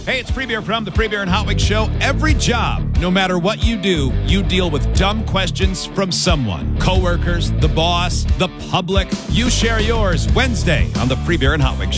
Hey, it's Free Beer from the Free Beer and Hot Wings Show. Every job, no matter what you do, you deal with dumb questions from someone. Coworkers, the boss, the public. You share yours Wednesday on the Free Beer and Hot Wings Show.